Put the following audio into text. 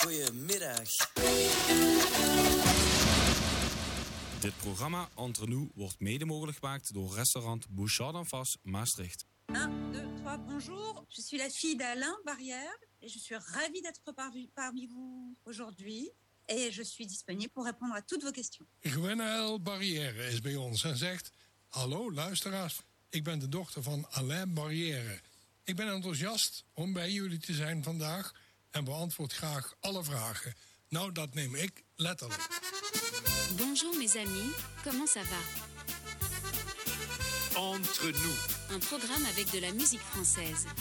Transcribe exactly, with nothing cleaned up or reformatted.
Goedemiddag. Dit programma Entre nous wordt mede mogelijk gemaakt door restaurant Bouchard d'en Face Maastricht. un, deux, trois, bonjour. Je suis la fille d'Alain Barrière et je suis ravie d'être parmi, parmi vous aujourd'hui. Et je suis disponible pour répondre à toutes vos questions. Gwenaëlle Barrière is bij ons en zegt... Hallo luisteraars, ik ben de dochter van Alain Barrière. Ik ben enthousiast om bij jullie te zijn vandaag... en beantwoord graag alle vragen. Nou, dat neem ik letterlijk. Bonjour mes amis, comment ça va? Entre nous. Un programme avec de la musique française.